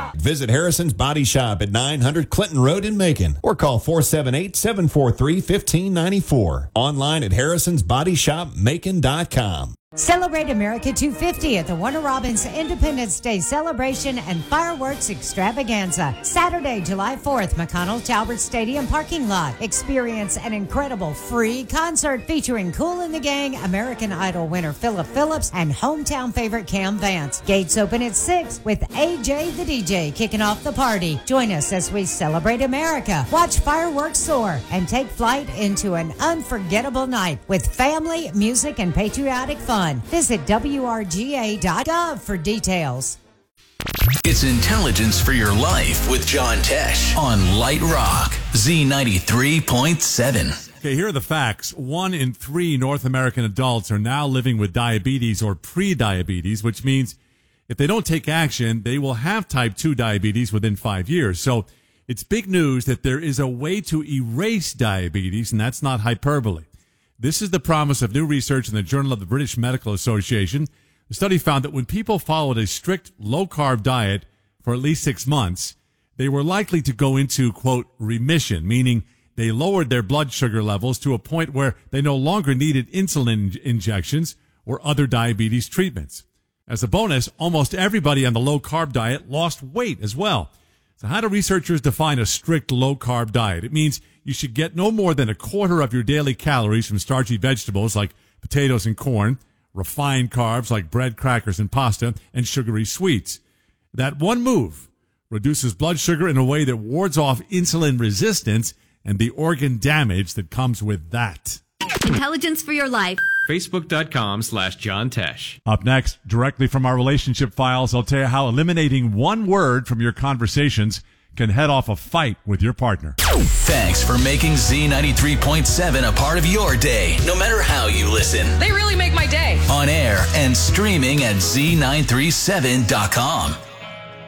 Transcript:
Visit Harrison's Body Shop at 900 Clinton Road in Macon or call 478-743-1594. Online at harrisonsbodyshopmacon.com. Celebrate America 250 at the Warner Robins Independence Day Celebration and Fireworks Extravaganza. Saturday, July 4th, McConnell Talbert Stadium parking lot. Experience an incredible free concert featuring Kool and the Gang, American Idol winner Philip Phillips, and hometown favorite Cam Vance. Gates open at 6 with AJ the DJ kicking off the party. Join us as we celebrate America, watch fireworks soar, and take flight into an unforgettable night with family, music, and patriotic fun. Visit WRGA.gov for details. It's Intelligence for Your Life with John Tesh on Light Rock, Z93.7. Okay, here are the facts. 1 in 3 North American adults are now living with diabetes or pre-diabetes, which means if they don't take action, they will have type 2 diabetes within 5 years. So it's big news that there is a way to erase diabetes, and that's not hyperbole. This is the promise of new research in the Journal of the British Medical Association. The study found that when people followed a strict low-carb diet for at least 6 months, they were likely to go into, quote, remission, meaning they lowered their blood sugar levels to a point where they no longer needed insulin injections or other diabetes treatments. As a bonus, almost everybody on the low-carb diet lost weight as well. So how do researchers define a strict low-carb diet? It means you should get no more than a quarter of your daily calories from starchy vegetables like potatoes and corn, refined carbs like bread, crackers, and pasta, and sugary sweets. That one move reduces blood sugar in a way that wards off insulin resistance and the organ damage that comes with that. Intelligence for Your Life. Facebook.com/John Tesh. Up next, directly from our relationship files, I'll tell you how eliminating one word from your conversations can head off a fight with your partner. Thanks for making Z93.7 a part of your day, no matter how you listen. They really make my day. On air and streaming at Z937.com.